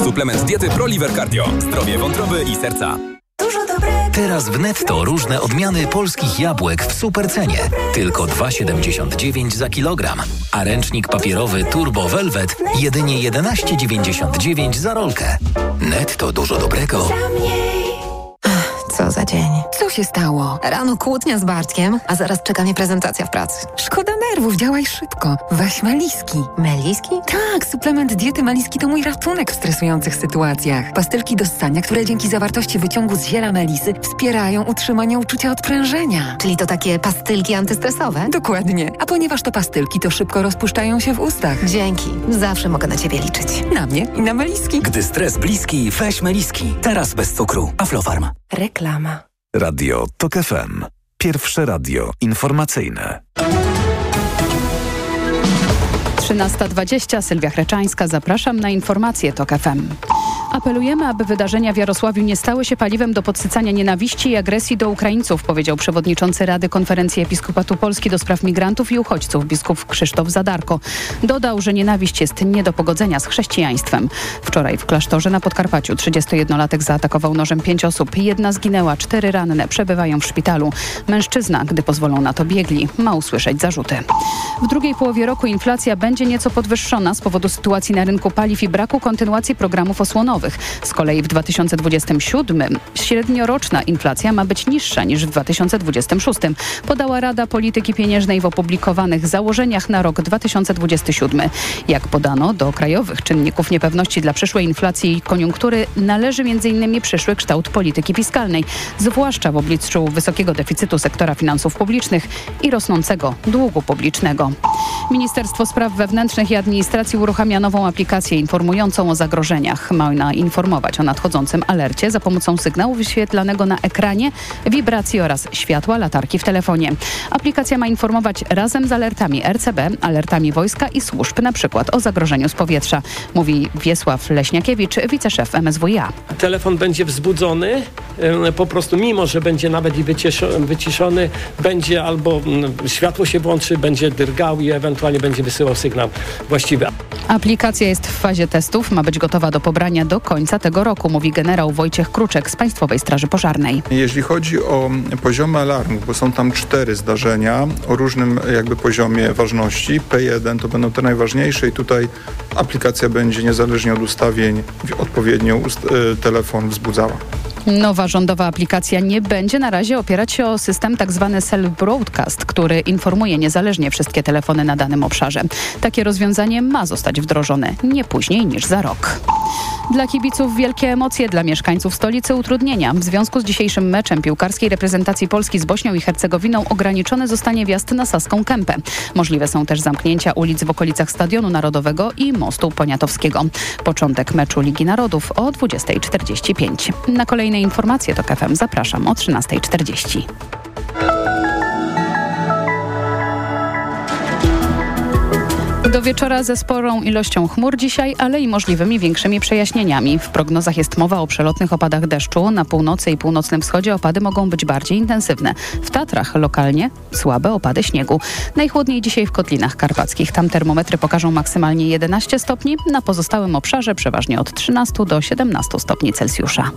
Suplement diety ProLiver Cardio. Zdrowie wątroby i serca. Teraz w Netto różne odmiany polskich jabłek w supercenie. Tylko 2,79 za kilogram. A ręcznik papierowy Turbo Velvet jedynie 11,99 za rolkę. Netto, dużo dobrego. Co za dzień. Co się stało? Rano kłótnia z Bartkiem, a zaraz czeka mnie prezentacja w pracy. Szkoda nerwów, działaj szybko. Weź Meliski. Meliski? Tak, suplement diety Meliski to mój ratunek w stresujących sytuacjach. Pastylki do ssania, które dzięki zawartości wyciągu z ziela melisy wspierają utrzymanie uczucia odprężenia. Czyli to takie pastylki antystresowe? Dokładnie. A ponieważ to pastylki, to szybko rozpuszczają się w ustach. Dzięki. Zawsze mogę na Ciebie liczyć. Na mnie i na Meliski. Gdy stres bliski, weź Meliski. Teraz bez cukru. Aflofarm. Reklama. Radio TOK FM. Pierwsze radio informacyjne. 13:20. Sylwia Chreczańska. Zapraszam na informacje TOK FM. Apelujemy, aby wydarzenia w Jarosławiu nie stały się paliwem do podsycania nienawiści i agresji do Ukraińców, powiedział przewodniczący Rady Konferencji Episkopatu Polski do spraw migrantów i uchodźców biskup Krzysztof Zadarko. Dodał, że nienawiść jest nie do pogodzenia z chrześcijaństwem. Wczoraj w klasztorze na Podkarpaciu 31-latek zaatakował nożem 5 osób. 1 zginęła, 4 ranne przebywają w szpitalu. Mężczyzna, gdy pozwolą na to biegli, ma usłyszeć zarzuty. W drugiej połowie roku inflacja będzie nieco podwyższona z powodu sytuacji na rynku paliw i braku kontynuacji programów osłonowych. Z kolei w 2027 średnioroczna inflacja ma być niższa niż w 2026, podała Rada Polityki Pieniężnej w opublikowanych założeniach na rok 2027. Jak podano, do krajowych czynników niepewności dla przyszłej inflacji i koniunktury należy m.in. przyszły kształt polityki fiskalnej, zwłaszcza w obliczu wysokiego deficytu sektora finansów publicznych i rosnącego długu publicznego. Ministerstwo Spraw Wewnętrznych i Administracji uruchamia nową aplikację informującą o zagrożeniach. Ma ona informować o nadchodzącym alercie za pomocą sygnału wyświetlanego na ekranie, wibracji oraz światła latarki w telefonie. Aplikacja ma informować razem z alertami RCB, alertami wojska i służb, na przykład o zagrożeniu z powietrza, mówi Wiesław Leśniakiewicz, wiceszef MSWiA. Telefon będzie wzbudzony, po prostu mimo, że będzie nawet i wyciszony, będzie albo światło się włączy, będzie drgał i ewentualnie będzie wysyłał sygnał właściwy. Aplikacja jest w fazie testów, ma być gotowa do pobrania do końca tego roku, mówi generał Wojciech Kruczek z Państwowej Straży Pożarnej. Jeśli chodzi o poziomy alarmów, bo są tam 4 zdarzenia o różnym poziomie ważności, P1 to będą te najważniejsze i tutaj aplikacja będzie niezależnie od ustawień odpowiednio telefon wzbudzała. Nowa rządowa aplikacja nie będzie na razie opierać się o system tzw. self-broadcast, który informuje niezależnie wszystkie telefony na danym obszarze. Takie rozwiązanie ma zostać wdrożone nie później niż za rok. Dla kibiców wielkie emocje, dla mieszkańców stolicy utrudnienia. W związku z dzisiejszym meczem piłkarskiej reprezentacji Polski z Bośnią i Hercegowiną ograniczony zostanie wjazd na Saską Kępę. Możliwe są też zamknięcia ulic w okolicach Stadionu Narodowego i Mostu Poniatowskiego. Początek meczu Ligi Narodów o 20:45. Na kolejne informacje TOK FM zapraszam o 13:40. Do wieczora ze sporą ilością chmur dzisiaj, ale i możliwymi większymi przejaśnieniami. W prognozach jest mowa o przelotnych opadach deszczu. Na północy i północnym wschodzie opady mogą być bardziej intensywne. W Tatrach lokalnie słabe opady śniegu. Najchłodniej dzisiaj w Kotlinach Karpackich. Tam termometry pokażą maksymalnie 11 stopni. Na pozostałym obszarze przeważnie od 13 do 17 stopni Celsjusza.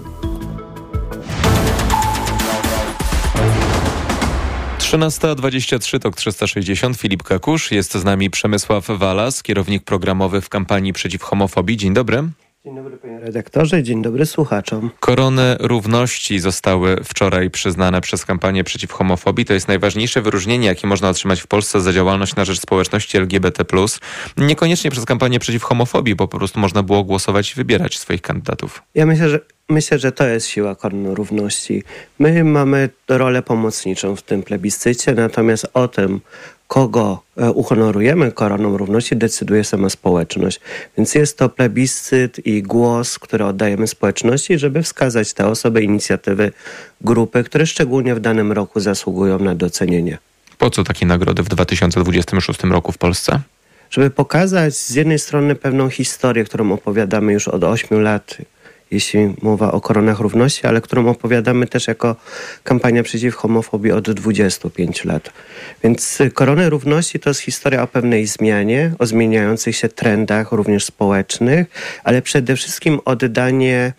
13:23, TOK 360. Filip Kakusz. Jest z nami Przemysław Walas, kierownik programowy w kampanii przeciw homofobii. Dzień dobry. Dzień dobry panie redaktorze, dzień dobry słuchaczom. Korony równości zostały wczoraj przyznane przez kampanię przeciw homofobii. To jest najważniejsze wyróżnienie, jakie można otrzymać w Polsce za działalność na rzecz społeczności LGBT+. Niekoniecznie przez kampanię przeciw homofobii, bo po prostu można było głosować i wybierać swoich kandydatów. Ja myślę, że to jest siła Koron Równości. My mamy rolę pomocniczą w tym plebiscycie, natomiast o tym, kogo uhonorujemy Koroną Równości, decyduje sama społeczność. Więc jest to plebiscyt i głos, który oddajemy społeczności, żeby wskazać te osoby, inicjatywy, grupy, które szczególnie w danym roku zasługują na docenienie. Po co takie nagrody w 2026 roku w Polsce? Żeby pokazać z jednej strony pewną historię, którą opowiadamy już od 8 lat, jeśli mowa o koronach równości, ale którą opowiadamy też jako kampania przeciw homofobii od 25 lat. Więc korony równości to jest historia o pewnej zmianie, o zmieniających się trendach również społecznych, ale przede wszystkim oddanie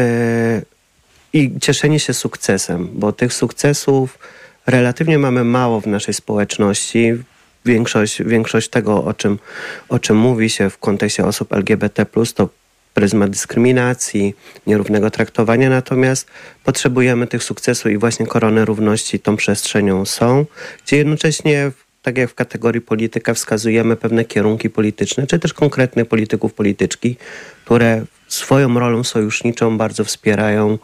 i cieszenie się sukcesem, bo tych sukcesów relatywnie mamy mało w naszej społeczności. Większość tego, o czym mówi się w kontekście osób LGBT+, to pryzmat dyskryminacji, nierównego traktowania, natomiast potrzebujemy tych sukcesów i właśnie korony równości tą przestrzenią są, gdzie jednocześnie, tak jak w kategorii polityka, wskazujemy pewne kierunki polityczne, czy też konkretnych polityków, polityczki, które swoją rolą sojuszniczą bardzo wspierają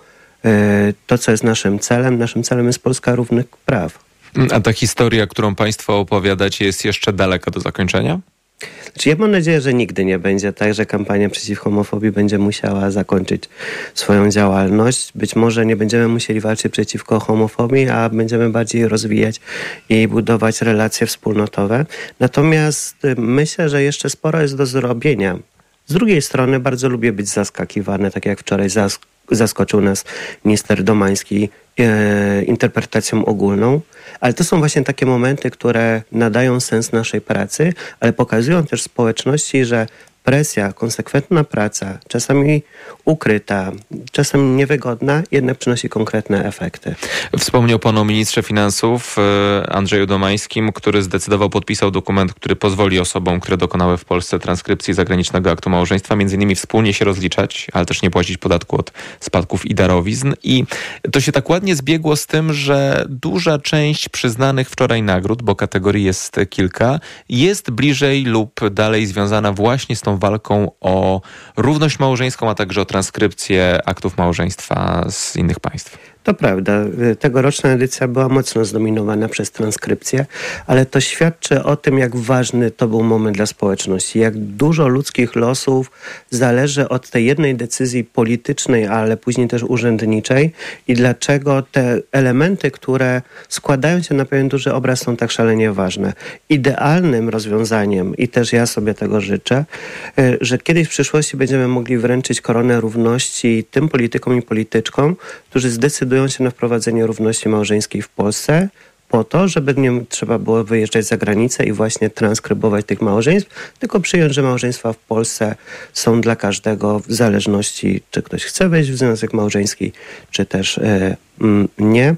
to, co jest naszym celem. Naszym celem jest Polska równych praw. A ta historia, którą państwo opowiadacie, jest jeszcze daleka do zakończenia? Znaczy, ja mam nadzieję, że nigdy nie będzie tak, że kampania przeciw homofobii będzie musiała zakończyć swoją działalność. Być może nie będziemy musieli walczyć przeciwko homofobii, a będziemy bardziej rozwijać i budować relacje wspólnotowe. Natomiast myślę, że jeszcze sporo jest do zrobienia. Z drugiej strony bardzo lubię być zaskakiwany, tak jak wczoraj zaskoczył nas minister Domański interpretacją ogólną, ale to są właśnie takie momenty, które nadają sens naszej pracy, ale pokazują też społeczności, że presja, konsekwentna praca, czasami ukryta, czasami niewygodna, jednak przynosi konkretne efekty. Wspomniał pan o ministrze finansów Andrzeju Domańskim, który podpisał dokument, który pozwoli osobom, które dokonały w Polsce transkrypcji zagranicznego aktu małżeństwa, między innymi wspólnie się rozliczać, ale też nie płacić podatku od spadków i darowizn. I to się tak ładnie zbiegło z tym, że duża część przyznanych wczoraj nagród, bo kategorii jest kilka, jest bliżej lub dalej związana właśnie z tą walką o równość małżeńską, a także o transkrypcję aktów małżeństwa z innych państw. To prawda. Tegoroczna edycja była mocno zdominowana przez transkrypcję, ale to świadczy o tym, jak ważny to był moment dla społeczności. Jak dużo ludzkich losów zależy od tej jednej decyzji politycznej, ale później też urzędniczej i dlaczego te elementy, które składają się na pewien duży obraz, są tak szalenie ważne. Idealnym rozwiązaniem, i też ja sobie tego życzę, że kiedyś w przyszłości będziemy mogli wręczyć koronę równości tym politykom i polityczkom, którzy zdecydują się na wprowadzenie równości małżeńskiej w Polsce po to, żeby nie trzeba było wyjeżdżać za granicę i właśnie transkrybować tych małżeństw, tylko przyjąć, że małżeństwa w Polsce są dla każdego w zależności, czy ktoś chce wejść w związek małżeński, czy też nie.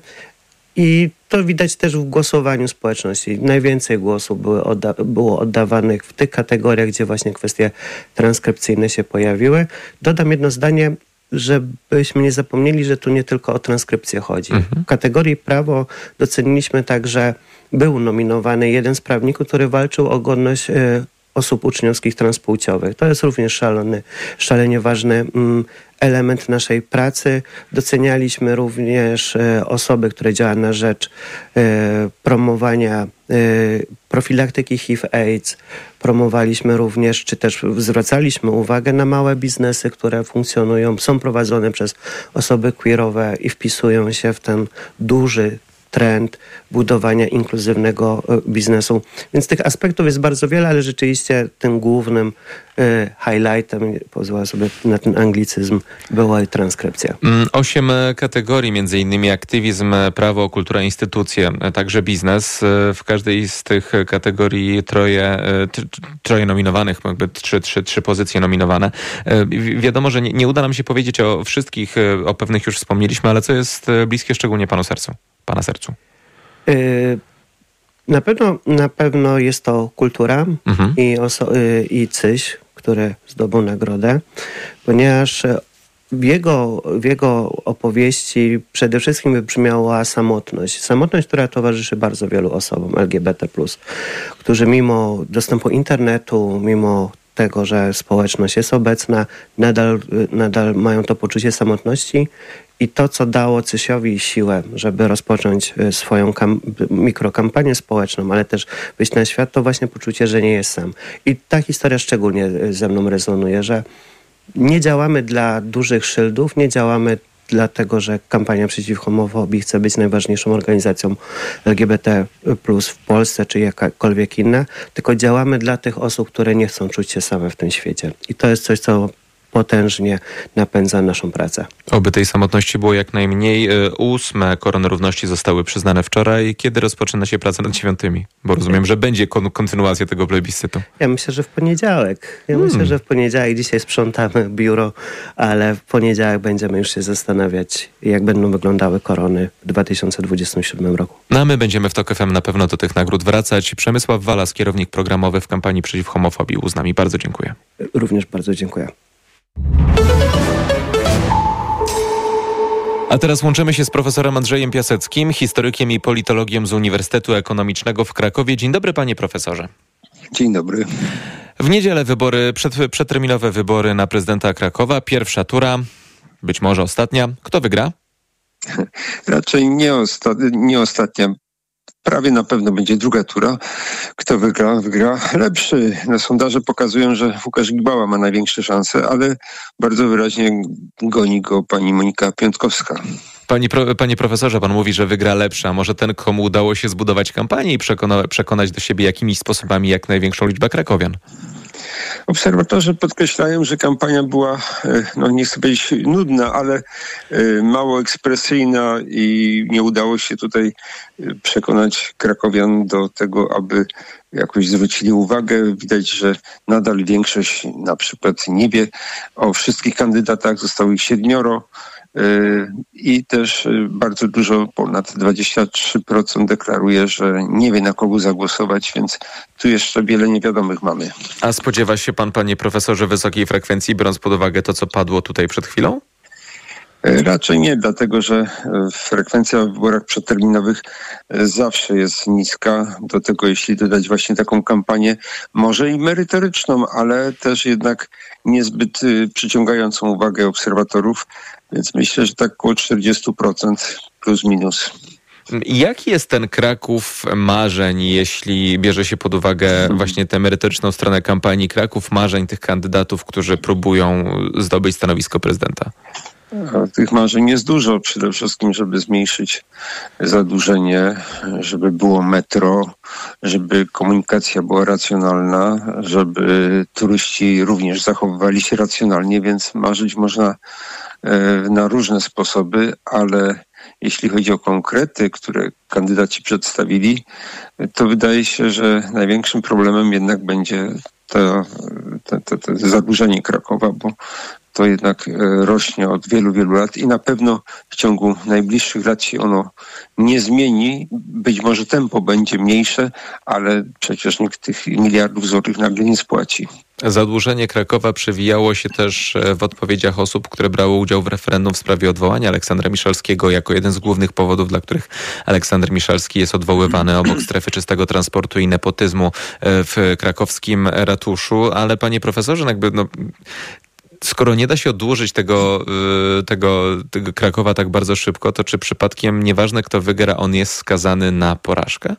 I to widać też w głosowaniu społeczności. Najwięcej głosów było oddawanych w tych kategoriach, gdzie właśnie kwestie transkrypcyjne się pojawiły. Dodam jedno zdanie, żebyśmy nie zapomnieli, że tu nie tylko o transkrypcję chodzi. W kategorii prawo doceniliśmy także, był nominowany jeden z prawników, który walczył o godność osób uczniowskich transpłciowych. To jest również szalenie ważny element naszej pracy. Docenialiśmy również osoby, które działają na rzecz promowania profilaktyki HIV/AIDS. Promowaliśmy również, czy też zwracaliśmy uwagę na małe biznesy, które funkcjonują, są prowadzone przez osoby queerowe i wpisują się w ten duży trend budowania inkluzywnego biznesu. Więc tych aspektów jest bardzo wiele, ale rzeczywiście tym głównym highlightem, pozwolę sobie na ten anglicyzm, była transkrypcja. 8 kategorii, między innymi aktywizm, prawo, kultura, instytucje, także biznes. W każdej z tych kategorii troje nominowanych, jakby trzy pozycje nominowane. Wiadomo, że nie uda nam się powiedzieć o wszystkich, o pewnych już wspomnieliśmy, ale co jest bliskie szczególnie Pana sercu? Na pewno jest to kultura i CYŚ, który zdobył nagrodę, ponieważ w jego opowieści przede wszystkim wybrzmiała samotność. Samotność, która towarzyszy bardzo wielu osobom LGBT+, którzy mimo dostępu internetu, mimo tego, że społeczność jest obecna, nadal mają to poczucie samotności i to, co dało CYŚ-owi siłę, żeby rozpocząć swoją mikrokampanię społeczną, ale też wyjść na świat, to właśnie poczucie, że nie jest sam. I ta historia szczególnie ze mną rezonuje, że nie działamy dla dużych szyldów, nie działamy dlatego, że kampania przeciw homofobii chce być najważniejszą organizacją LGBT+ w Polsce, czy jakakolwiek inna, tylko działamy dla tych osób, które nie chcą czuć się same w tym świecie. I to jest coś, co potężnie napędza naszą pracę. Oby tej samotności było jak najmniej. 8 korony równości zostały przyznane wczoraj. Kiedy rozpoczyna się praca nad 9? Bo rozumiem, że będzie kontynuacja tego plebiscytu. Ja myślę, że w poniedziałek. Dzisiaj sprzątamy biuro, ale w poniedziałek będziemy już się zastanawiać, jak będą wyglądały korony w 2027 roku. No a my będziemy w TOK FM na pewno do tych nagród wracać. Przemysław Walas, kierownik programowy w kampanii przeciw homofobii, był z nami. Bardzo dziękuję. Również bardzo dziękuję. A teraz łączymy się z profesorem Andrzejem Piaseckim, historykiem i politologiem z Uniwersytetu Ekonomicznego w Krakowie. Dzień dobry, panie profesorze. Dzień dobry. W niedzielę przedterminowe wybory na prezydenta Krakowa. Pierwsza tura, być może ostatnia. Kto wygra? Raczej nie ostatnia. Prawie na pewno będzie druga tura. Kto wygra? Wygra lepszy. Sondaże pokazują, że Łukasz Gibała ma największe szanse, ale bardzo wyraźnie goni go pani Monika Piątkowska. Panie profesorze, pan mówi, że wygra lepszy, a może ten, komu udało się zbudować kampanię i przekonać do siebie jakimiś sposobami jak największą liczbę krakowian? Obserwatorzy podkreślają, że kampania była, nie chcę powiedzieć nudna, ale mało ekspresyjna i nie udało się tutaj przekonać krakowian do tego, aby jakoś zwrócili uwagę. Widać, że nadal większość na przykład nie wie o wszystkich kandydatach, zostało ich 7. I też bardzo dużo, ponad 23% deklaruje, że nie wie, na kogo zagłosować, więc tu jeszcze wiele niewiadomych mamy. A spodziewa się pan, panie profesorze, wysokiej frekwencji, biorąc pod uwagę to, co padło tutaj przed chwilą? Raczej nie, dlatego że frekwencja w wyborach przedterminowych zawsze jest niska. Do tego, jeśli dodać właśnie taką kampanię, może i merytoryczną, ale też jednak niezbyt przyciągającą uwagę obserwatorów, więc myślę, że tak około 40% plus minus. Jaki jest ten Kraków marzeń, jeśli bierze się pod uwagę właśnie tę merytoryczną stronę kampanii, Kraków marzeń tych kandydatów, którzy próbują zdobyć stanowisko prezydenta? Tych marzeń jest dużo. Przede wszystkim, żeby zmniejszyć zadłużenie, żeby było metro, żeby komunikacja była racjonalna, żeby turyści również zachowywali się racjonalnie, więc marzyć można na różne sposoby, ale jeśli chodzi o konkrety, które kandydaci przedstawili, to wydaje się, że największym problemem jednak będzie to zadłużenie Krakowa, bo to jednak rośnie od wielu, wielu lat i na pewno w ciągu najbliższych lat się ono nie zmieni. Być może tempo będzie mniejsze, ale przecież nikt tych miliardów złotych nagle nie spłaci. Zadłużenie Krakowa przewijało się też w odpowiedziach osób, które brały udział w referendum w sprawie odwołania Aleksandra Miszalskiego jako jeden z głównych powodów, dla których Aleksander Miszalski jest odwoływany obok strefy czystego transportu i nepotyzmu w krakowskim ratuszu. Ale panie profesorze, skoro nie da się odłożyć tego Krakowa tak bardzo szybko, to czy przypadkiem nieważne kto wygra, on jest skazany na porażkę?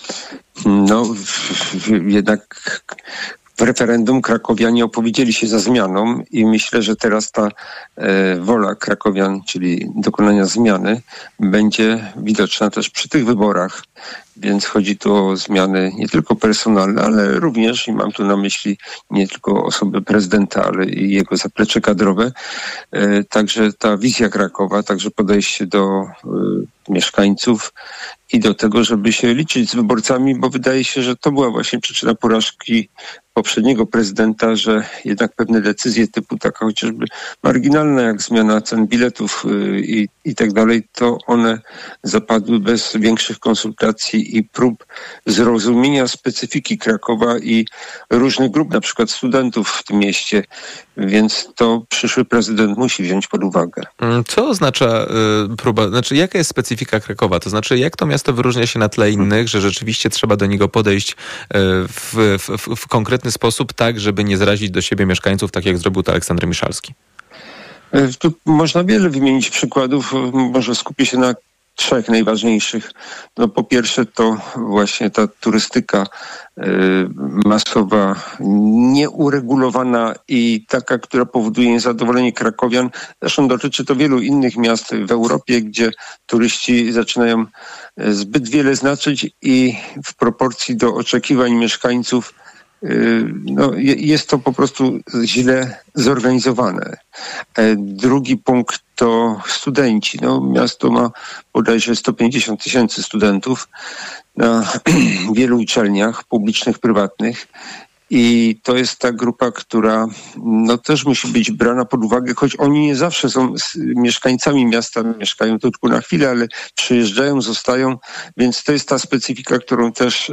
Jednak w referendum krakowianie opowiedzieli się za zmianą i myślę, że teraz ta wola krakowian, czyli dokonania zmiany, będzie widoczna też przy tych wyborach. Więc chodzi tu o zmiany nie tylko personalne, ale również, i mam tu na myśli nie tylko osobę prezydenta, ale i jego zaplecze kadrowe. Także ta wizja Krakowa, także podejście do mieszkańców i do tego, żeby się liczyć z wyborcami, bo wydaje się, że to była właśnie przyczyna porażki poprzedniego prezydenta, że jednak pewne decyzje typu taka chociażby marginalna, jak zmiana cen biletów i tak dalej, to one zapadły bez większych konsultacji i prób zrozumienia specyfiki Krakowa i różnych grup, na przykład studentów w tym mieście, więc to przyszły prezydent musi wziąć pod uwagę. Co oznacza jaka jest specyfika Krakowa? To znaczy, jak to miasto wyróżnia się na tle innych, że rzeczywiście trzeba do niego podejść w konkretny sposób, tak, żeby nie zrazić do siebie mieszkańców, tak jak zrobił to Aleksander Miszalski? Tu można wiele wymienić przykładów. Może skupię się na 3 najważniejszych. Po pierwsze to właśnie ta turystyka masowa, nieuregulowana i taka, która powoduje niezadowolenie krakowian. Zresztą dotyczy to wielu innych miast w Europie, gdzie turyści zaczynają zbyt wiele znaczyć i w proporcji do oczekiwań mieszkańców jest to po prostu źle zorganizowane. Drugi punkt to studenci. Miasto ma bodajże 150 000 studentów na wielu uczelniach publicznych, prywatnych. I to jest ta grupa, która też musi być brana pod uwagę, choć oni nie zawsze są mieszkańcami miasta, mieszkają tu tylko na chwilę, ale przyjeżdżają, zostają, więc to jest ta specyfika, której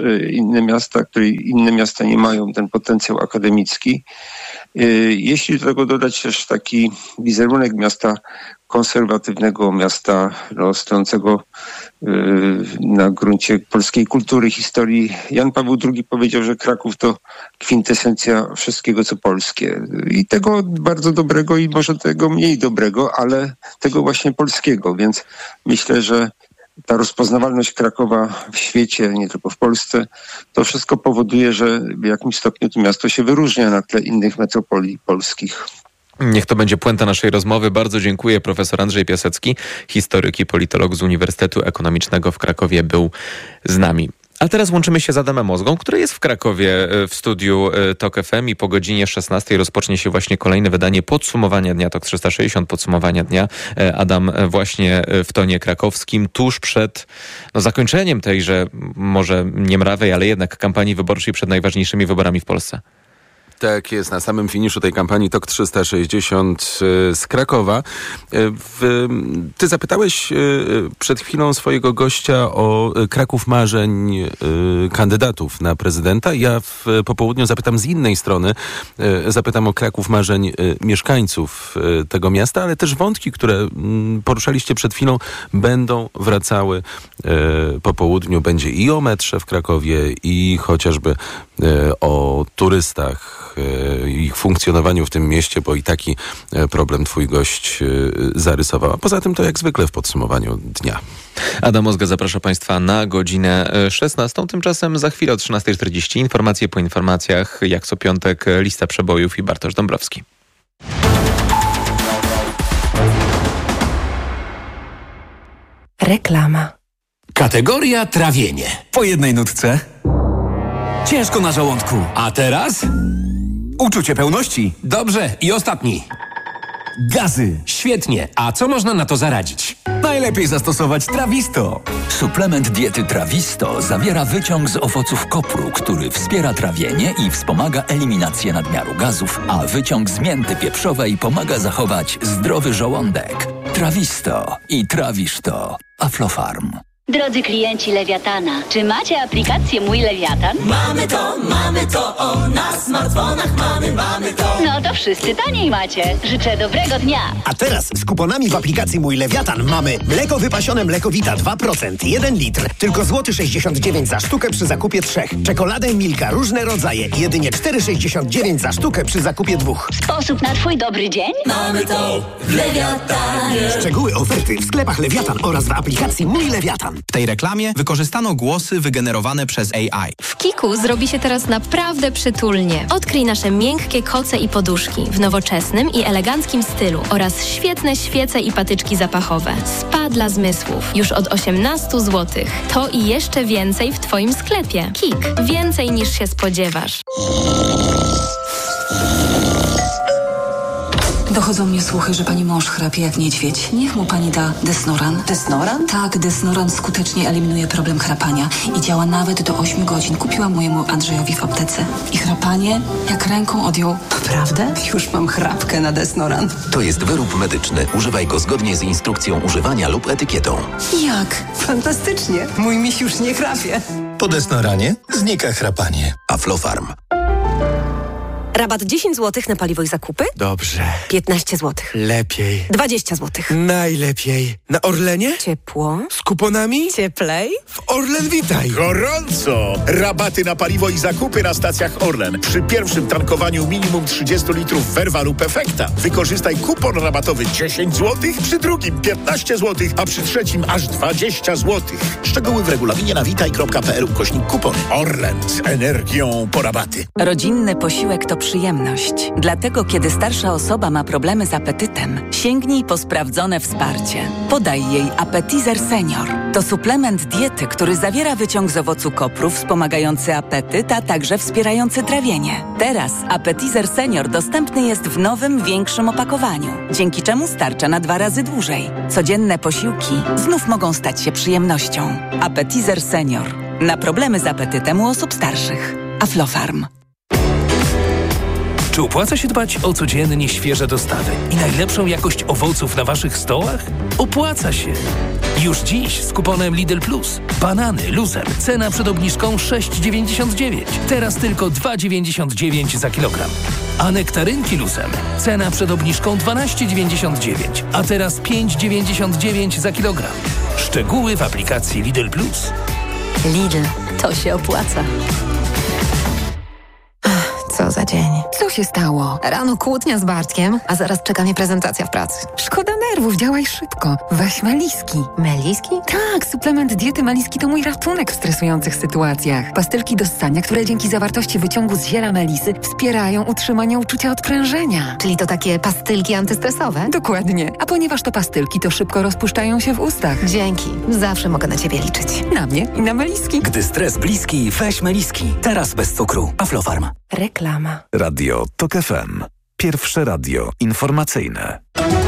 inne miasta nie mają, ten potencjał akademicki. Jeśli do tego dodać też taki wizerunek miasta konserwatywnego, miasta stojącego na gruncie polskiej kultury, historii. Jan Paweł II powiedział, że Kraków to kwintesencja wszystkiego, co polskie. I tego bardzo dobrego i może tego mniej dobrego, ale tego właśnie polskiego. Więc myślę, że ta rozpoznawalność Krakowa w świecie, nie tylko w Polsce, to wszystko powoduje, że w jakimś stopniu to miasto się wyróżnia na tle innych metropolii polskich. Niech to będzie puenta naszej rozmowy. Bardzo dziękuję. Profesor Andrzej Piasecki, historyk i politolog z Uniwersytetu Ekonomicznego w Krakowie, był z nami. A teraz łączymy się z Adamem Mozgą, który jest w Krakowie w studiu TOK FM i po godzinie 16 rozpocznie się właśnie kolejne wydanie podsumowania dnia, TOK 360 podsumowania dnia. Adam właśnie w tonie krakowskim, tuż przed zakończeniem tejże może nie mrawej, ale jednak kampanii wyborczej przed najważniejszymi wyborami w Polsce. Tak jest, na samym finiszu tej kampanii TOK 360 z Krakowa. Ty zapytałeś przed chwilą swojego gościa o Kraków marzeń kandydatów na prezydenta. Ja w popołudniu zapytam z innej strony. Zapytam o Kraków marzeń mieszkańców tego miasta, ale też wątki, które poruszaliście przed chwilą, będą wracały po południu. Będzie i o metrze w Krakowie, i chociażby o turystach, ich funkcjonowaniu w tym mieście, bo i taki problem twój gość zarysował. A poza tym to jak zwykle w podsumowaniu dnia. Adam Mozga zaprasza Państwa na godzinę 16. Tymczasem za chwilę o 13:40 informacje po informacjach, jak co piątek lista przebojów i Bartosz Dąbrowski. Reklama. Kategoria trawienie. Po jednej nutce. Ciężko na żołądku. A teraz? Uczucie pełności. Dobrze. I ostatni. Gazy. Świetnie. A co można na to zaradzić? Najlepiej zastosować Trawisto. Suplement diety Trawisto zawiera wyciąg z owoców kopru, który wspiera trawienie i wspomaga eliminację nadmiaru gazów, a wyciąg z mięty pieprzowej pomaga zachować zdrowy żołądek. Trawisto i trawisz to. Aflofarm. Drodzy klienci Lewiatana, czy macie aplikację Mój Lewiatan? Mamy to, na smartfonach mamy to. No to wszyscy taniej macie. Życzę dobrego dnia. A teraz z kuponami w aplikacji Mój Lewiatan mamy mleko wypasione Mlekowita 2%, 1 litr, tylko złoty 69 za sztukę przy zakupie 3. Czekoladę Milka, różne rodzaje, jedynie 4,69 za sztukę przy zakupie 2. Sposób na twój dobry dzień? Mamy to w Lewiatanie. Szczegóły oferty w sklepach Lewiatan oraz w aplikacji Mój Lewiatan. W tej reklamie wykorzystano głosy wygenerowane przez AI. W Kiku zrobi się teraz naprawdę przytulnie. Odkryj nasze miękkie koce i poduszki w nowoczesnym i eleganckim stylu oraz świetne świece i patyczki zapachowe. Spa dla zmysłów. Już od 18 zł. To i jeszcze więcej w Twoim sklepie. Kik. Więcej niż się spodziewasz. Dochodzą mnie słuchy, że pani mąż chrapie jak niedźwiedź. Niech mu pani da Desnoran. Desnoran? Tak, Desnoran skutecznie eliminuje problem chrapania i działa nawet do 8 godzin. Kupiłam mojemu Andrzejowi w aptece. I chrapanie jak ręką odjął. Naprawdę? Już mam chrapkę na Desnoran. To jest wyrób medyczny. Używaj go zgodnie z instrukcją używania lub etykietą. Jak? Fantastycznie. Mój miś już nie chrapie. Po Desnoranie znika chrapanie. Aflofarm. Rabat 10 zł na paliwo i zakupy? Dobrze. 15 zł. Lepiej. 20 zł. Najlepiej. Na Orlenie? Ciepło. Z kuponami? Cieplej. W Orlen witaj. Gorąco! Rabaty na paliwo i zakupy na stacjach Orlen. Przy pierwszym tankowaniu minimum 30 litrów Verva lub Efekta. Wykorzystaj kupon rabatowy 10 zł, przy drugim 15 zł, a przy trzecim aż 20 zł. Szczegóły w regulaminie na witaj.pl/kupon. Orlen z energią po rabaty. Rodzinny posiłek to przyjemność. Dlatego, kiedy starsza osoba ma problemy z apetytem, sięgnij po sprawdzone wsparcie. Podaj jej Appetizer Senior. To suplement diety, który zawiera wyciąg z owocu kopru wspomagający apetyt, a także wspierający trawienie. Teraz Appetizer Senior dostępny jest w nowym, większym opakowaniu, dzięki czemu starcza na 2 razy dłużej. Codzienne posiłki znów mogą stać się przyjemnością. Appetizer Senior. Na problemy z apetytem u osób starszych. Aflofarm. Czy opłaca się dbać o codziennie świeże dostawy i najlepszą jakość owoców na Waszych stołach? Opłaca się! Już dziś z kuponem Lidl Plus. Banany luzem. Cena przed obniżką 6,99. Teraz tylko 2,99 za kilogram. A nektarynki luzem. Cena przed obniżką 12,99. A teraz 5,99 za kilogram. Szczegóły w aplikacji Lidl Plus. Lidl, to się opłaca. Co za dzień. Co się stało? Rano kłótnia z Bartkiem, a zaraz czeka mnie prezentacja w pracy. Szkoda nerwów, działaj szybko. Weź Meliski. Meliski? Tak, suplement diety Meliski to mój ratunek w stresujących sytuacjach. Pastylki do ssania, które dzięki zawartości wyciągu z ziela melisy wspierają utrzymanie uczucia odprężenia. Czyli to takie pastylki antystresowe? Dokładnie. A ponieważ to pastylki, to szybko rozpuszczają się w ustach. Dzięki. Zawsze mogę na Ciebie liczyć. Na mnie i na Meliski. Gdy stres bliski, weź Meliski. Teraz bez cukru. Aflofarm. Reklama. Radio TOK FM. Pierwsze radio informacyjne.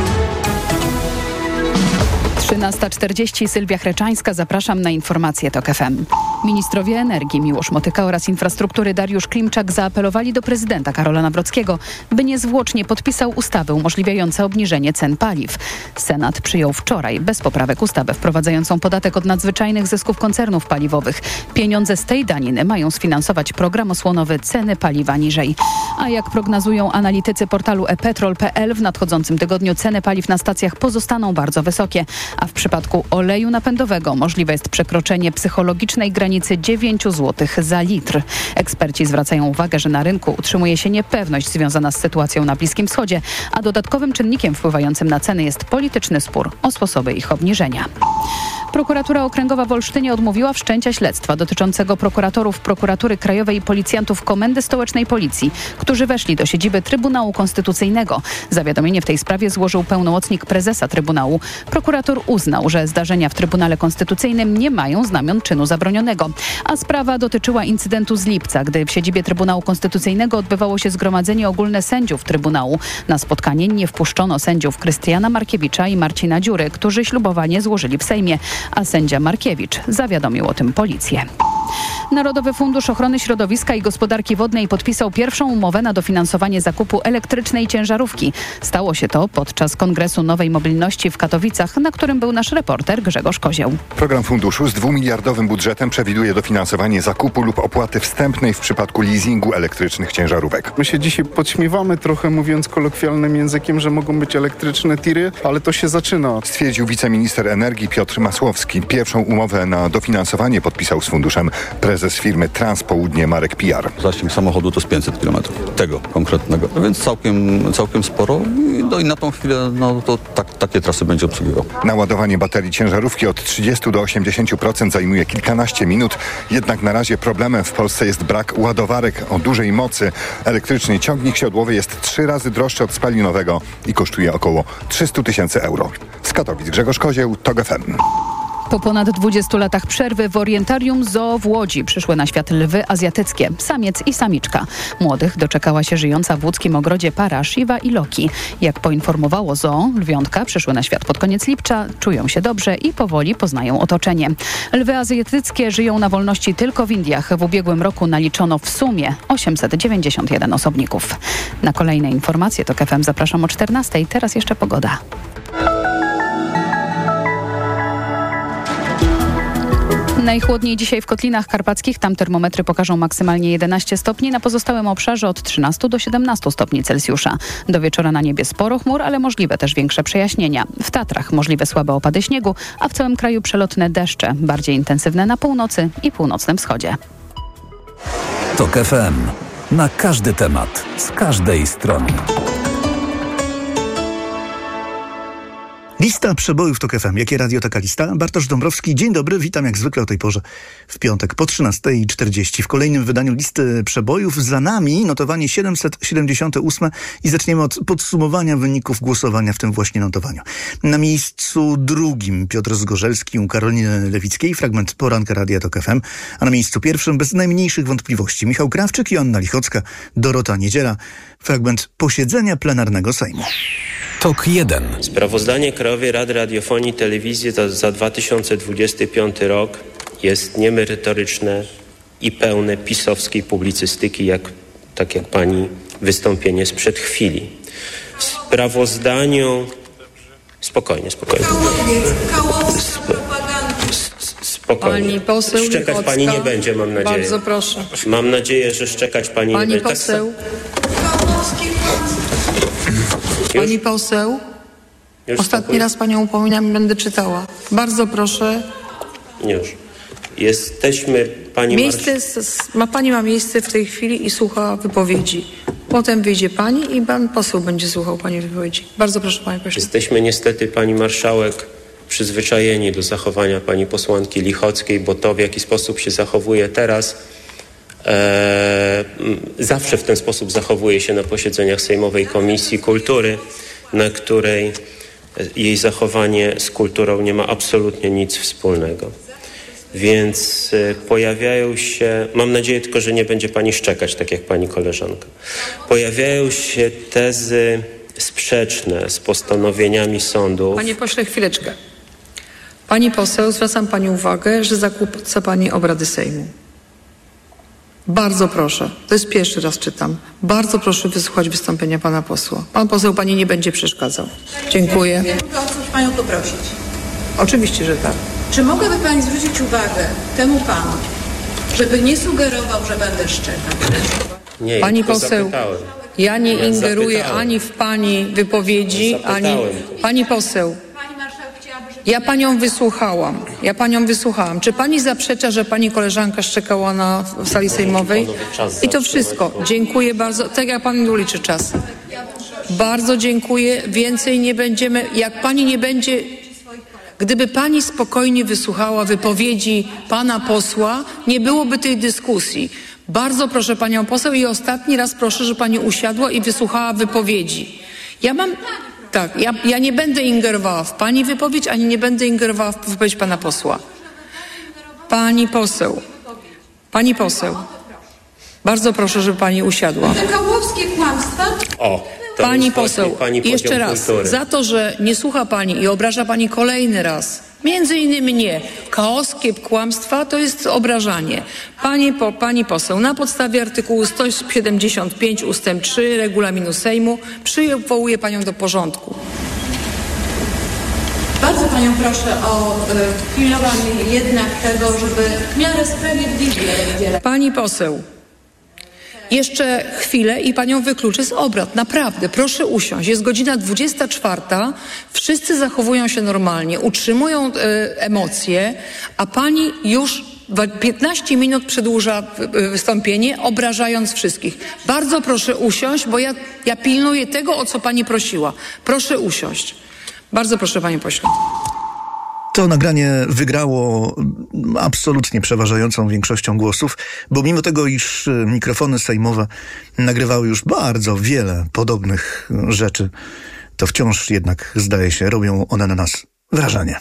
13:40. Sylwia Chreczańska. Zapraszam na informacje TOK FM. Ministrowie energii Miłosz Motyka oraz infrastruktury Dariusz Klimczak zaapelowali do prezydenta Karola Nawrockiego, by niezwłocznie podpisał ustawy umożliwiające obniżenie cen paliw. Senat przyjął wczoraj bez poprawek ustawę wprowadzającą podatek od nadzwyczajnych zysków koncernów paliwowych. Pieniądze z tej daniny mają sfinansować program osłonowy Ceny paliwa niżej. A jak prognozują analitycy portalu ePetrol.pl, w nadchodzącym tygodniu ceny paliw na stacjach pozostaną bardzo wysokie, a w przypadku oleju napędowego możliwe jest przekroczenie psychologicznej granicy 9 zł za litr. Eksperci zwracają uwagę, że na rynku utrzymuje się niepewność związana z sytuacją na Bliskim Wschodzie, a dodatkowym czynnikiem wpływającym na ceny jest polityczny spór o sposoby ich obniżenia. Prokuratura Okręgowa w Olsztynie odmówiła wszczęcia śledztwa dotyczącego prokuratorów Prokuratury Krajowej i policjantów Komendy Stołecznej Policji, którzy weszli do siedziby Trybunału Konstytucyjnego. Zawiadomienie w tej sprawie złożył pełnomocnik prezesa Trybunału. Prokurator uznał, że zdarzenia w Trybunale Konstytucyjnym nie mają znamion czynu zabronionego. A sprawa dotyczyła incydentu z lipca, gdy w siedzibie Trybunału Konstytucyjnego odbywało się zgromadzenie ogólne sędziów Trybunału. Na spotkanie nie wpuszczono sędziów Krystiana Markiewicza i Marcina Dziury, którzy ślubowanie złożyli w Sejmie, a sędzia Markiewicz zawiadomił o tym policję. Narodowy Fundusz Ochrony Środowiska i Gospodarki Wodnej podpisał pierwszą umowę na dofinansowanie zakupu elektrycznej ciężarówki. Stało się to podczas Kongresu Nowej Mobilności w Katowicach, na którym był nasz reporter Grzegorz Kozieł. Program funduszu z 2-miliardowym budżetem przewiduje dofinansowanie zakupu lub opłaty wstępnej w przypadku leasingu elektrycznych ciężarówek. My się dzisiaj podśmiewamy trochę, mówiąc kolokwialnym językiem, że mogą być elektryczne tiry, ale to się zaczyna. Stwierdził wiceminister energii Piotr Masłowski. Pierwszą umowę na dofinansowanie podpisał z funduszem prezes firmy Transpołudnie Marek Pijar. Zasięg samochodu to jest 500 km, tego konkretnego, więc całkiem sporo. No i na tą chwilę to takie trasy będzie obsługiwał. Naładowanie baterii ciężarówki od 30 do 80% zajmuje kilkanaście minut, jednak na razie problemem w Polsce jest brak ładowarek o dużej mocy. Elektryczny ciągnik siodłowy jest 3 razy droższy od spalinowego i kosztuje około 300 000 euro. Z Katowic Grzegorz Kozieł, TOK FM. Po ponad 20 latach przerwy w Orientarium Zoo w Łodzi przyszły na świat lwy azjatyckie, samiec i samiczka. Młodych doczekała się żyjąca w łódzkim ogrodzie para Shiva i Loki. Jak poinformowało zoo, lwiątka przyszły na świat pod koniec lipca, czują się dobrze i powoli poznają otoczenie. Lwy azjatyckie żyją na wolności tylko w Indiach. W ubiegłym roku naliczono w sumie 891 osobników. Na kolejne informacje TOK FM zapraszam o 14:00. Teraz jeszcze pogoda. Najchłodniej dzisiaj w Kotlinach Karpackich. Tam termometry pokażą maksymalnie 11 stopni. Na pozostałym obszarze od 13 do 17 stopni Celsjusza. Do wieczora na niebie sporo chmur, ale możliwe też większe przejaśnienia. W Tatrach możliwe słabe opady śniegu, a w całym kraju przelotne deszcze. Bardziej intensywne na północy i północnym wschodzie. TOK FM. Na każdy temat. Z każdej strony. Lista przebojów TOK FM. Jakie radio, taka lista? Bartosz Dąbrowski, dzień dobry, witam jak zwykle o tej porze w piątek po 13:40. W kolejnym wydaniu listy przebojów za nami notowanie 778 i zaczniemy od podsumowania wyników głosowania w tym właśnie notowaniu. Na miejscu drugim Piotr Zgorzelski u Karoliny Lewickiej, fragment Poranka Radia TOK FM, a na miejscu pierwszym bez najmniejszych wątpliwości Michał Krawczyk, Joanna Lichocka, Dorota Niedziela, fragment posiedzenia plenarnego Sejmu. TOK 1. Sprawozdanie Krajowej Rady Radiofonii i Telewizji za 2025 rok jest niemerytoryczne i pełne pisowskiej publicystyki, tak jak pani wystąpienie sprzed chwili. W sprawozdaniu... Spokojnie. Spokojnie. Pani poseł Szczekać Lichocka, pani nie będzie, mam nadzieję. Bardzo proszę. Mam nadzieję, że szczekać pani nie będzie. Pani poseł. Pani poseł. Ostatni raz panią upominam i będę czytała. Bardzo proszę. Już. Jesteśmy, pani Pani ma miejsce w tej chwili i słucha wypowiedzi. Potem wyjdzie pani i pan poseł będzie słuchał pani wypowiedzi. Bardzo proszę, panie pośle. Jesteśmy niestety, pani marszałek, przyzwyczajeni do zachowania pani posłanki Lichockiej, bo to, w jaki sposób się zachowuje teraz, zawsze w ten sposób zachowuje się na posiedzeniach Sejmowej Komisji Kultury, na której jej zachowanie z kulturą nie ma absolutnie nic wspólnego. Więc pojawiają się, mam nadzieję tylko, że nie będzie pani szczekać, tak jak pani koleżanka. Pojawiają się tezy sprzeczne z postanowieniami sądów. Panie pośle, chwileczkę. Pani poseł, zwracam pani uwagę, że zakłóca pani obrady Sejmu. Bardzo proszę, to jest pierwszy raz czytam. Bardzo proszę wysłuchać wystąpienia pana posła. Pan poseł pani nie będzie przeszkadzał. Dziękuję. Mogę o coś panią poprosić? Oczywiście, że tak. Czy mogłaby pani zwrócić uwagę temu panu, żeby nie sugerował, że będę szczekać? Nie, pani poseł, ja nie ingeruję zapytałem. ani w pani wypowiedzi, ani... Pani poseł, ja panią wysłuchałam. Czy pani zaprzecza, że pani koleżanka szczekała w sali sejmowej? I to wszystko. Dziękuję bardzo. Tak jak pan uliczy czas. Bardzo dziękuję. Więcej nie będziemy. Jak pani nie będzie... Gdyby pani spokojnie wysłuchała wypowiedzi pana posła, nie byłoby tej dyskusji. Bardzo proszę panią poseł i ostatni raz proszę, żeby pani usiadła i wysłuchała wypowiedzi. Ja nie będę ingerowała w pani wypowiedź, ani nie będę ingerowała w wypowiedź pana posła. Pani poseł, bardzo proszę, żeby pani usiadła. Te kałowskie kłamstwa? Pani poseł, jeszcze raz, za to, że nie słucha pani i obraża pani kolejny raz, między innymi mnie, kaoskie kłamstwa to jest obrażanie. Pani poseł, na podstawie artykułu 175 ustęp 3 regulaminu Sejmu przywołuję panią do porządku. Bardzo panią proszę o pilnowanie jednak tego, żeby w miarę sprawiedliwie udzielać. Pani poseł, jeszcze chwilę i panią wykluczę z obrad. Naprawdę, proszę usiąść. Jest godzina 24. Wszyscy zachowują się normalnie, utrzymują emocje, a pani już 15 minut przedłuża wystąpienie, obrażając wszystkich. Bardzo proszę usiąść, bo ja pilnuję tego, o co pani prosiła. Proszę usiąść. Bardzo proszę, panie pośle. To nagranie wygrało absolutnie przeważającą większością głosów, bo mimo tego, iż mikrofony sejmowe nagrywały już bardzo wiele podobnych rzeczy, to wciąż jednak, zdaje się, robią one na nas wrażenie.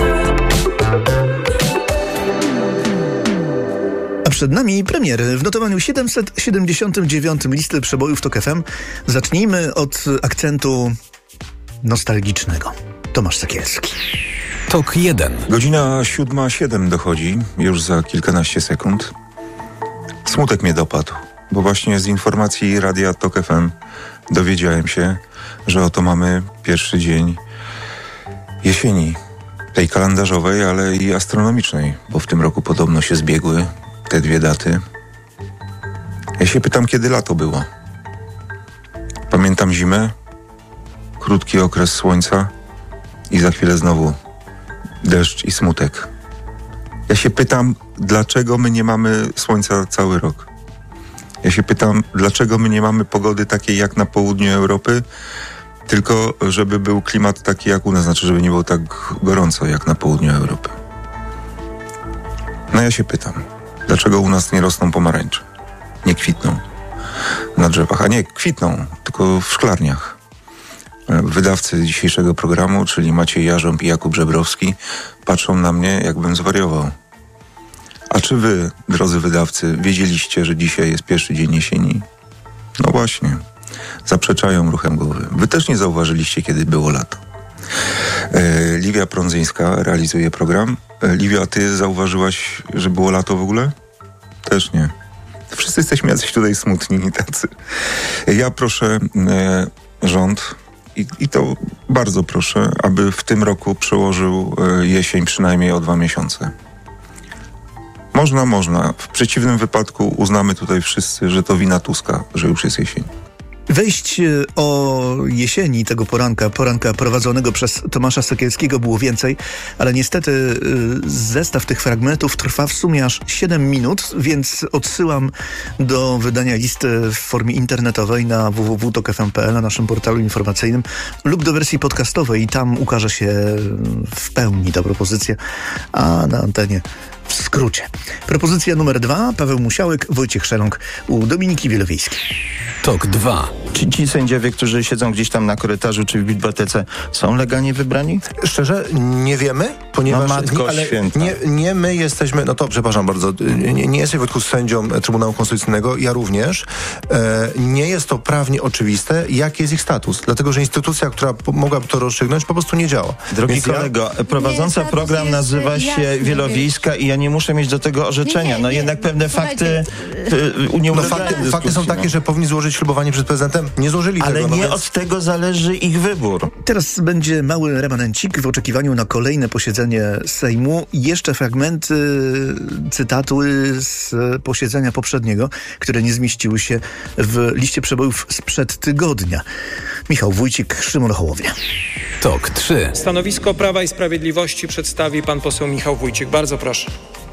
A przed nami premiery w notowaniu 779 listy przebojów TOK FM. Zacznijmy od akcentu nostalgicznego. Tomasz Sekielski. TOK 1. Godzina 7:07 dochodzi, już za kilkanaście sekund. Smutek mnie dopadł, bo właśnie z informacji Radia TOK FM dowiedziałem się, że oto mamy pierwszy dzień jesieni, tej kalendarzowej, ale i astronomicznej, bo w tym roku podobno się zbiegły te dwie daty. Ja się pytam, kiedy lato było. Pamiętam zimę, krótki okres słońca i za chwilę znowu deszcz i smutek. Ja się pytam, dlaczego my nie mamy słońca cały rok? Ja się pytam, dlaczego my nie mamy pogody takiej jak na południu Europy, Tylko żeby był klimat taki jak u nas, znaczy żeby nie było tak gorąco jak na południu Europy. No ja się pytam, dlaczego u nas nie rosną pomarańcze? Nie kwitną na drzewach, a nie kwitną, tylko w szklarniach. Wydawcy dzisiejszego programu, czyli Maciej Jarząb i Jakub Żebrowski, patrzą na mnie, jakbym zwariował. A czy wy, drodzy wydawcy, wiedzieliście, że dzisiaj jest pierwszy dzień jesieni? No właśnie, zaprzeczają ruchem głowy. Wy też nie zauważyliście, kiedy było lato. Liwia Prądzyńska realizuje program. Liwia, a ty zauważyłaś, że było lato w ogóle? Też nie. Wszyscy jesteśmy jacyś tutaj smutni i tacy. Ja proszę rząd, i to bardzo proszę, aby w tym roku przełożył jesień przynajmniej o 2 miesiące. Można. W przeciwnym wypadku uznamy tutaj wszyscy, że to wina Tuska, że już jest jesień. Wejść o jesieni tego poranka prowadzonego przez Tomasza Sekielskiego było więcej, ale niestety zestaw tych fragmentów trwa w sumie aż 7 minut, więc odsyłam do wydania listy w formie internetowej na www.tokfm.pl, na naszym portalu informacyjnym, lub do wersji podcastowej i tam ukaże się w pełni ta propozycja, a na antenie w skrócie. Propozycja numer 2, Paweł Musiałek, Wojciech Szeląg u Dominiki Wielowiejskiej. TOK 2. Czy ci sędziowie, którzy siedzą gdzieś tam na korytarzu czy w bibliotece, są legalnie wybrani? Szczerze, nie wiemy, ponieważ nie my jesteśmy, no to przepraszam bardzo, nie jesteś Wojtku sędzią Trybunału Konstytucyjnego, ja również. Nie jest to prawnie oczywiste, jaki jest ich status, dlatego że instytucja, która mogłaby to rozstrzygnąć, po prostu nie działa. Drogi kolego, prowadząca program nazywa się Wielowiejska i ja nie muszę mieć do tego orzeczenia. No jednak pewne fakty nie ulegają. Fakty są takie, że powinni złożyć ślubowanie przed prezydentem. Nie złożyli ale tego. Ale nie od tego zależy ich wybór. Teraz będzie mały remanencik w oczekiwaniu na kolejne posiedzenie Sejmu. Jeszcze fragmenty cytatu z posiedzenia poprzedniego, które nie zmieściły się w liście przebojów sprzed tygodnia. Michał Wójcik, Szymon Hołownia. TOK 3. Stanowisko Prawa i Sprawiedliwości przedstawi pan poseł Michał Wójcik. Bardzo proszę.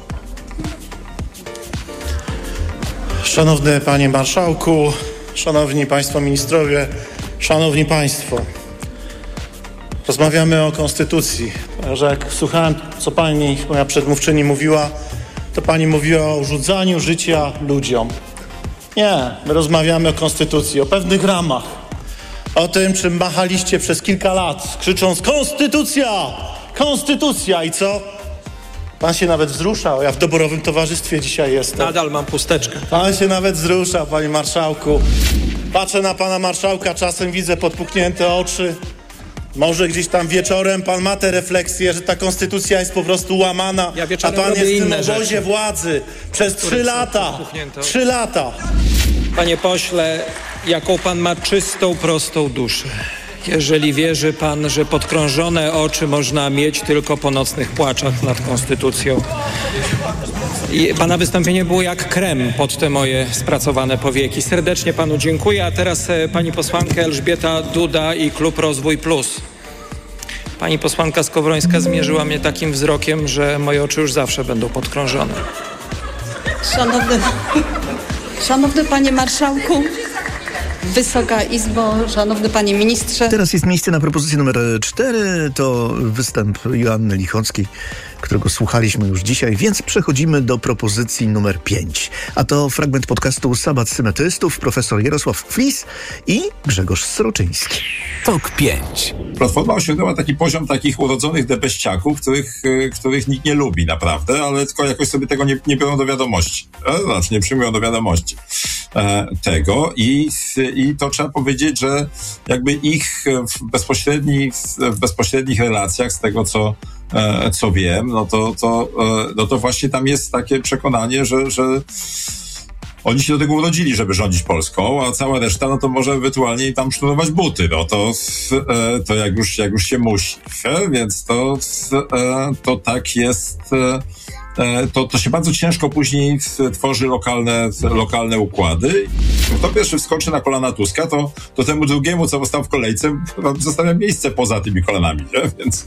Szanowny Panie Marszałku, Szanowni Państwo Ministrowie, Szanowni Państwo. Rozmawiamy o Konstytucji. Że jak słuchałem, co moja przedmówczyni mówiła, to pani mówiła o urządzaniu życia ludziom. Nie, my rozmawiamy o Konstytucji, o pewnych ramach. O tym, czym machaliście przez kilka lat, krzycząc Konstytucja! Konstytucja! I co? Pan się nawet wzruszał. Ja w doborowym towarzystwie dzisiaj jestem. Nadal mam chusteczkę. Pan się nawet wzrusza, panie marszałku. Patrzę na pana marszałka, czasem widzę podpuchnięte oczy. Może gdzieś tam wieczorem pan ma tę refleksję, że ta konstytucja jest po prostu łamana, a pan jest w tym obozie władzy przez 3 lata. 3 lata. Panie pośle, jaką pan ma czystą, prostą duszę. Jeżeli wierzy pan, że podkrążone oczy można mieć tylko po nocnych płaczach nad konstytucją. Pana wystąpienie było jak krem pod te moje spracowane powieki. Serdecznie panu dziękuję. A teraz pani posłanka Elżbieta Duda i Klub Rozwój Plus. Pani posłanka Skowrońska zmierzyła mnie takim wzrokiem, że moje oczy już zawsze będą podkrążone. Szanowny panie marszałku, Wysoka Izbo, szanowny panie ministrze. Teraz jest miejsce na propozycję numer 4. To występ Joanny Lichockiej, którego słuchaliśmy już dzisiaj, więc przechodzimy do propozycji numer 5. A to fragment podcastu Sabat Symetrystów, profesor Jarosław Flis i Grzegorz Sroczyński. TOK 5. Platforma osiągnęła taki poziom takich urodzonych debeściaków, których nikt nie lubi naprawdę, ale tylko jakoś sobie tego nie biorą do wiadomości. Znaczy nie przyjmują do wiadomości tego i to trzeba powiedzieć, że jakby ich w bezpośrednich relacjach, z tego co wiem, no to właśnie tam jest takie przekonanie, że oni się do tego urodzili, żeby rządzić Polską, a cała reszta, no to może ewentualnie tam sznurować buty, no to jak już się musi. Więc to tak jest, to się bardzo ciężko później tworzy lokalne układy. Kto pierwszy wskoczy na kolana Tuska, to temu drugiemu, co stał w kolejce, zostawia miejsce poza tymi kolanami, nie?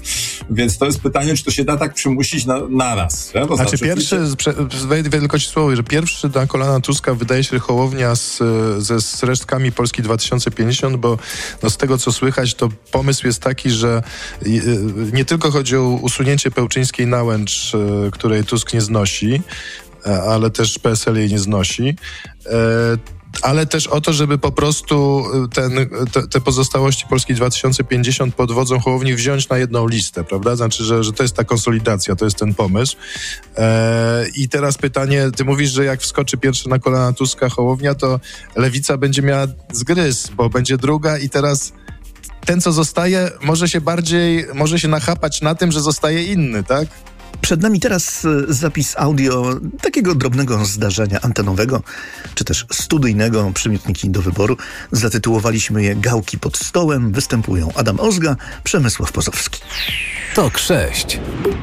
Więc to jest pytanie, czy to się da tak przymusić naraz. Ja? Znaczy pierwszy, wejdę tylko ci słowo, że pierwszy na kolana Tuska wydaje się Hołownia z resztkami Polski 2050, bo z tego co słychać, to pomysł jest taki, że nie tylko chodzi o usunięcie Pełczyńskiej Nałęcz, której Tusk nie znosi, ale też PSL jej nie znosi, ale też o to, żeby po prostu te pozostałości Polski 2050 pod wodzą Hołowni wziąć na jedną listę, prawda? Znaczy, że to jest ta konsolidacja, to jest ten pomysł. I teraz pytanie, ty mówisz, że jak wskoczy pierwszy na kolana Tuska Hołownia, to Lewica będzie miała zgryz, bo będzie druga i teraz ten, co zostaje, może się nachapać na tym, że zostaje inny, tak? Przed nami teraz zapis audio takiego drobnego zdarzenia antenowego, czy też studyjnego, przymiotniki do wyboru. Zatytułowaliśmy je Gałki pod stołem. Występują Adam Ozga, Przemysław Pozowski. TOK 6.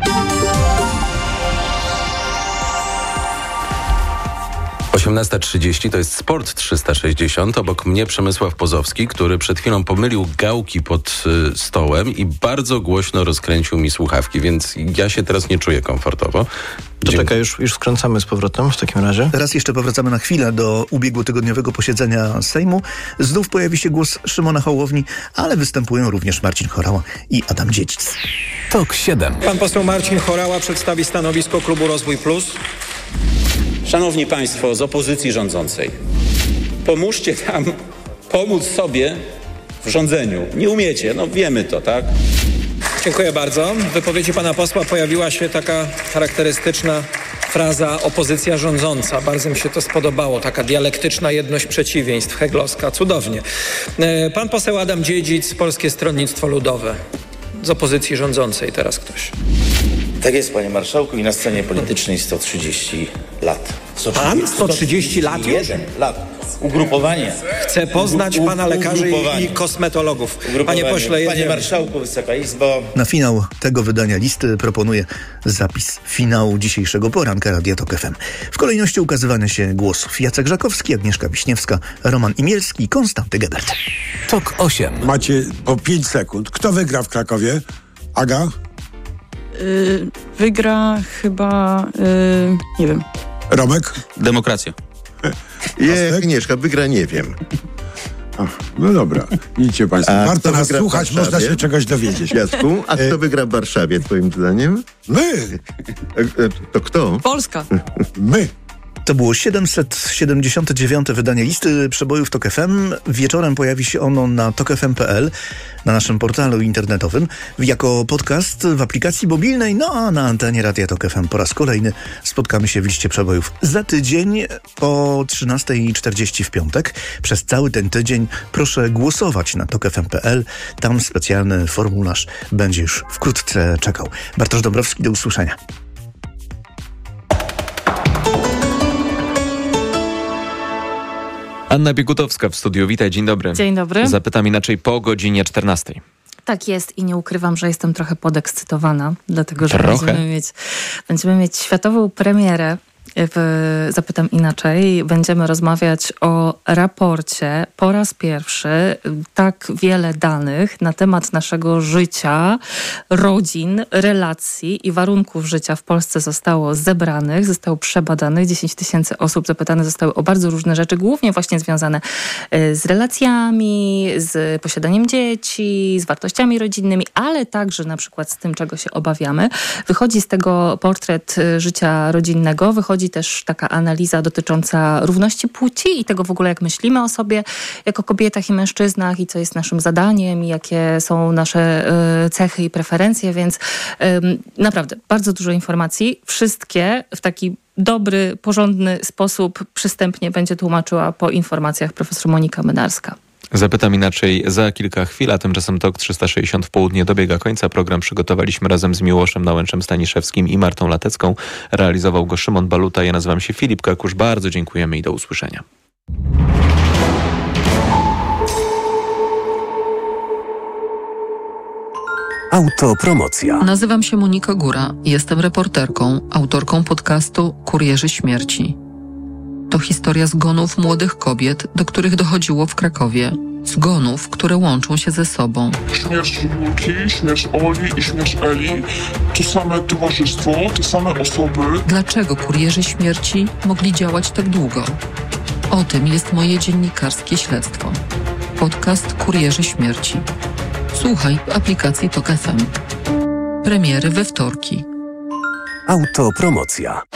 Osiemnasta 30 to jest Sport 360. Obok mnie Przemysław Pozowski, który przed chwilą pomylił gałki pod stołem i bardzo głośno rozkręcił mi słuchawki, więc ja się teraz nie czuję komfortowo. To czekaj, już skręcamy z powrotem w takim razie. Raz jeszcze powracamy na chwilę do ubiegłotygodniowego posiedzenia Sejmu. Znów pojawi się głos Szymona Hołowni, ale występują również Marcin Horała i Adam Dziedzic. TOK 7. Pan poseł Marcin Horała przedstawi stanowisko klubu Rozwój Plus. Szanowni Państwo z opozycji rządzącej, pomóżcie nam pomóc sobie w rządzeniu. Nie umiecie, wiemy to, tak? Dziękuję bardzo. W wypowiedzi pana posła pojawiła się taka charakterystyczna fraza opozycja rządząca. Bardzo mi się to spodobało. Taka dialektyczna jedność przeciwieństw, heglowska. Cudownie. Pan poseł Adam Dziedzic, Polskie Stronnictwo Ludowe. Z opozycji rządzącej teraz ktoś. Tak jest, panie marszałku, i na scenie politycznej 130 lat. Pan? 130 lat już? 1 lat. Ugrupowanie. Chcę poznać pana lekarzy i kosmetologów. Panie pośle, panie marszałku, Wysoka Izbo. Na finał tego wydania listy proponuję zapis finału dzisiejszego poranka Radia TOK FM. W kolejności ukazywania się głosów Jacek Żakowski, Agnieszka Wiśniewska, Roman Imielski i Konstanty Gebert. TOK 8. Macie po 5 sekund. Kto wygra w Krakowie? Aga? Wygra chyba, nie wiem. Romek? Demokracja. Agnieszka wygra, nie wiem. No dobra, idźcie państwo. Warto nas słuchać, można się czegoś dowiedzieć. Jacku, a kto wygra w Warszawie, twoim zdaniem? My! To kto? Polska. My! To było 779. wydanie listy przebojów TOK FM. Wieczorem pojawi się ono na tokfm.pl, na naszym portalu internetowym, jako podcast w aplikacji mobilnej, a na antenie Radia TOK FM po raz kolejny spotkamy się w liście przebojów za tydzień o 13:40 w piątek. Przez cały ten tydzień proszę głosować na tokfm.pl. Tam specjalny formularz będzie już wkrótce czekał. Bartosz Dąbrowski, do usłyszenia. Anna Biegutowska w studiu. Witaj, dzień dobry. Dzień dobry. Zapytam inaczej po godzinie 14. Tak jest i nie ukrywam, że jestem trochę podekscytowana, dlatego że Trochę? będziemy mieć światową premierę. Zapytam inaczej. Będziemy rozmawiać o raporcie. Po raz pierwszy tak wiele danych na temat naszego życia, rodzin, relacji i warunków życia w Polsce zostało zebranych, zostało przebadanych. 10 000 osób zapytane zostały o bardzo różne rzeczy, głównie właśnie związane z relacjami, z posiadaniem dzieci, z wartościami rodzinnymi, ale także na przykład z tym, czego się obawiamy. Wychodzi z tego portret życia rodzinnego, wychodzi też taka analiza dotycząca równości płci i tego w ogóle, jak myślimy o sobie jako kobietach i mężczyznach i co jest naszym zadaniem i jakie są nasze cechy i preferencje, więc naprawdę bardzo dużo informacji. Wszystkie w taki dobry, porządny sposób przystępnie będzie tłumaczyła po informacjach profesor Monika Mynarska. Zapytam inaczej za kilka chwil, a tymczasem TOK 360 w południe dobiega końca. Program przygotowaliśmy razem z Miłoszem Nałęczem Staniszewskim i Martą Latecką. Realizował go Szymon Baluta. Ja nazywam się Filip Kakusz. Bardzo dziękujemy i do usłyszenia. Autopromocja. Nazywam się Monika Góra. Jestem reporterką, autorką podcastu Kurierzy Śmierci. To historia zgonów młodych kobiet, do których dochodziło w Krakowie. Zgonów, które łączą się ze sobą. Śmierć Julki, śmierć Oli i śmierć Eli to same towarzystwo, te same osoby. Dlaczego kurierzy śmierci mogli działać tak długo? O tym jest moje dziennikarskie śledztwo. Podcast Kurierzy Śmierci. Słuchaj w aplikacji TOK FM. Premiery we wtorki. Autopromocja.